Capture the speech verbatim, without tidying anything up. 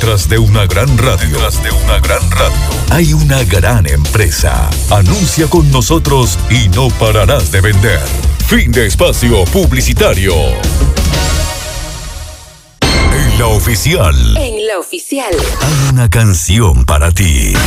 Detrás de una gran radio, detrás de una gran radio, hay una gran empresa. Anuncia con nosotros y no pararás de vender. Fin de espacio publicitario. En la oficial. En la oficial. Hay una canción para ti.